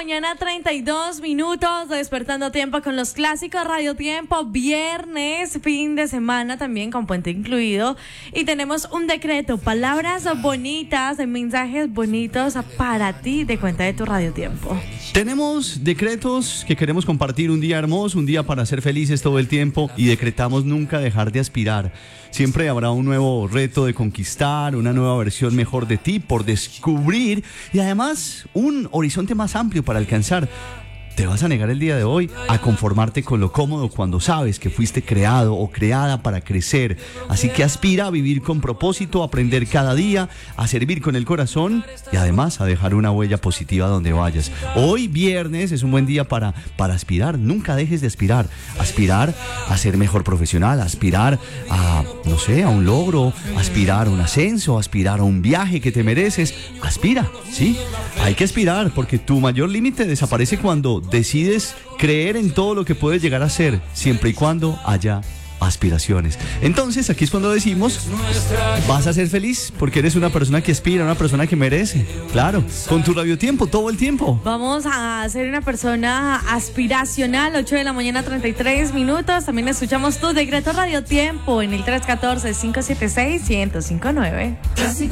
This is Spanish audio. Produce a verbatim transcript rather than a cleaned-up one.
mañana, treinta y dos minutos, despertando tiempo con los clásicos Radio Tiempo, viernes, fin de semana también con puente incluido, y tenemos un decreto, palabras bonitas, mensajes bonitos para ti de cuenta de tu Radio Tiempo. Tenemos decretos que queremos compartir, un día hermoso, un día para ser felices todo el tiempo, y decretamos nunca dejar de aspirar. Siempre habrá un nuevo reto de conquistar, una nueva versión mejor de ti por descubrir y además un horizonte más amplio para alcanzar. ¿Te vas a negar el día de hoy a conformarte con lo cómodo cuando sabes que fuiste creado o creada para crecer? Así que aspira a vivir con propósito, a aprender cada día, a servir con el corazón y además a dejar una huella positiva donde vayas. Hoy, viernes, es un buen día para, para aspirar. Nunca dejes de aspirar. Aspirar a ser mejor profesional, aspirar a, no sé, a un logro, aspirar a un ascenso, aspirar a un viaje que te mereces. Aspira, ¿sí? Hay que aspirar porque tu mayor límite desaparece cuando decides creer en todo lo que puedes llegar a ser, siempre y cuando haya aspiraciones. Entonces, aquí es cuando decimos, vas a ser feliz porque eres una persona que aspira, una persona que merece. Claro, con tu Radio Tiempo, todo el tiempo. Vamos a ser una persona aspiracional, ocho de la mañana, treinta y tres minutos. También escuchamos tu decreto Radio Tiempo en el tres uno cuatro, cinco siete seis, uno cero cinco nueve.